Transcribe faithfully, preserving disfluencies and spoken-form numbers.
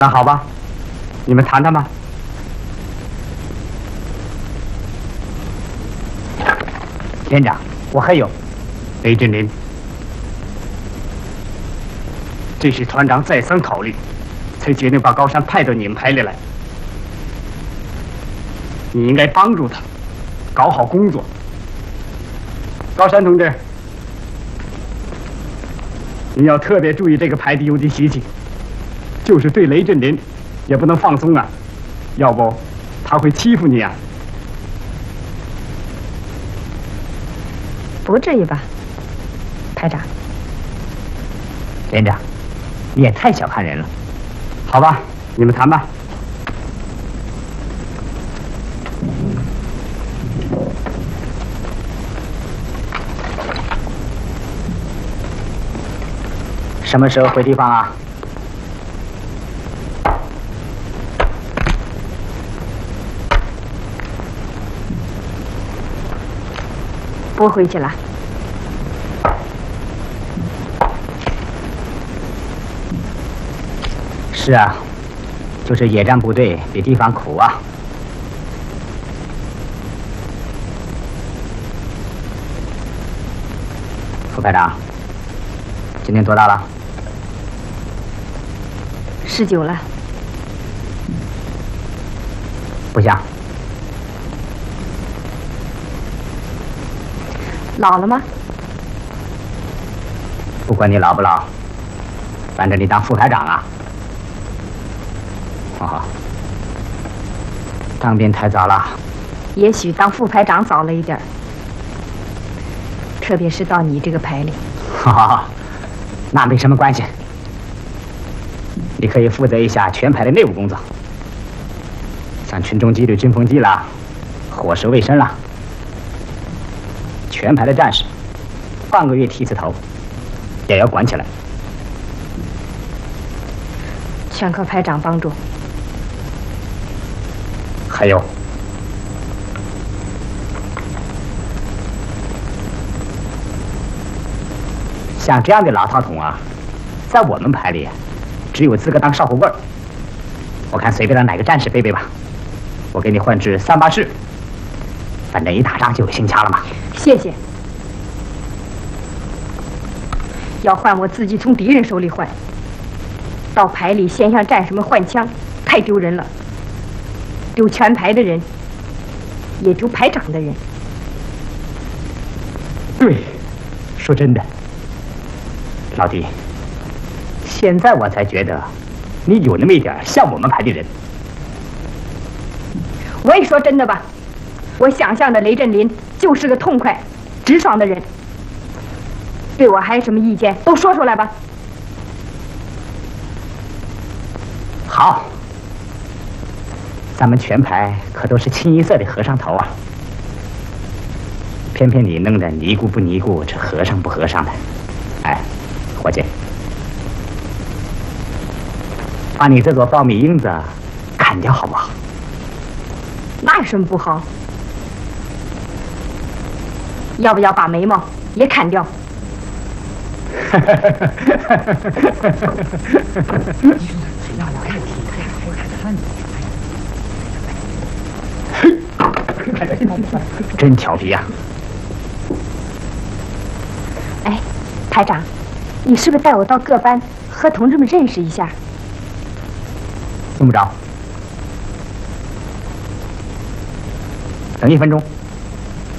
那好吧，你们谈谈吧。连长，我还有雷震林，这是团长再三考虑，才决定把高山派到你们排里来。你应该帮助他，搞好工作。高山同志，你要特别注意这个排的游击习气，就是对雷震林也不能放松啊，要不他会欺负你啊。 不至于吧，排长。 连长，你也太小看人了。好吧，你们谈吧。什么时候回地方啊？ 不回去了。 是啊，就是野战部队比地方苦啊。副排长，今年多大了？ 十九了。 不像。 老了吗？ 不管你老不老，反正你当副排长啊。哦，当兵太早了。 也许当副排长早了一点儿，特别是到你这个排里。 哈哈，那没什么关系。你可以负责一下全排的内务工作，像群众纪律、军风纪啦、伙食卫生啦。全排的战士，半个月剃次头，也要管起来。 全靠排长帮助。 还有，像这样的老套筒啊，在我们排里，只有资格当少后辈儿。我看随便让哪个战士背背吧，我给你换至三八式，反正一打仗就有新枪了嘛。 谢谢。要换我自己从敌人手里换，到排里先向战士们换枪，太丢人了。丢全排的人，也丢排长的人。 对，说真的，老弟，现在我才觉得你有那么一点像我们排的人。 我也说真的吧，我想象的雷震林就是个痛快、直爽的人。对我还有什么意见，都说出来吧。 好，咱们全排可都是清一色的和尚头啊，偏偏你弄得尼姑不尼姑，这和尚不和尚的。哎，伙计，把你这座苞米缨子砍掉好不好？ 那有什么不好？要不要把眉毛也砍掉？真调皮呀！ 哎，排长，你是不是带我到各班和同志们认识一下？ 用不着，等一分钟。